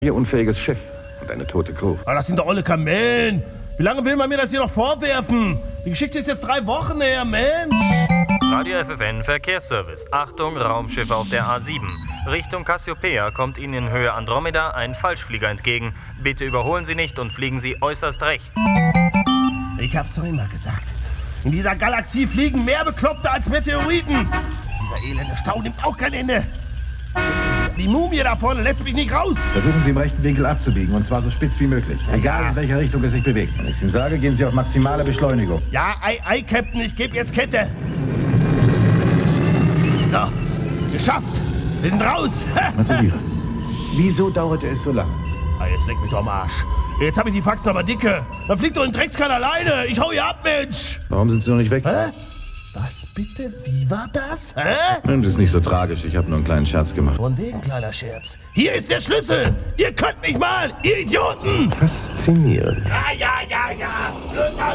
Ihr unfähiges Schiff und eine tote Crew. Aber das sind doch alle Kamellen. Wie lange will man mir das hier noch vorwerfen? Die Geschichte ist jetzt 3 Wochen her, Mensch. Radio FFN Verkehrsservice. Achtung, Raumschiffe auf der A7. Richtung Cassiopeia kommt Ihnen in Höhe Andromeda ein Falschflieger entgegen. Bitte überholen Sie nicht und fliegen Sie äußerst rechts. Ich hab's doch immer gesagt. In dieser Galaxie fliegen mehr Bekloppte als Meteoriten. Dieser elende Stau nimmt auch kein Ende. Die Mumie da vorne lässt mich nicht raus. Versuchen Sie im rechten Winkel abzubiegen, und zwar so spitz wie möglich. Egal in welcher Richtung es sich bewegt. Wenn ich Ihnen sage, gehen Sie auf maximale Beschleunigung. Ja, ei, Captain, ich gebe jetzt Kette. So, geschafft. Wir sind raus. Gratuliere. Wieso dauerte es so lange? Jetzt leck mich doch am Arsch. Jetzt hab ich die Faxen aber dicke. Dann fliegt doch ein Dreckskerl alleine. Ich hau hier ab, Mensch. Warum sind Sie noch nicht weg? Hä? Was bitte? Wie war das? Hä? Das ist nicht so tragisch. Ich habe nur einen kleinen Scherz gemacht. Von wegen kleiner Scherz. Hier ist der Schlüssel. Ihr könnt mich mal, ihr Idioten. Faszinierend. Ja.